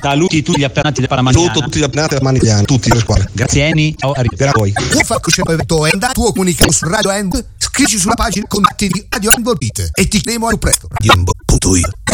Saluti tutti gli appennati del Paramaniana. Tutti gli appennati del Paramaniana, tutti le squadre. Grazie Eni, ciao, per voi. Tu fa conoscere evento End, tuo comunicato su Radio End, scrivici sulla pagina contatti di Radio End e ti chiamiamo al presto. radioend.it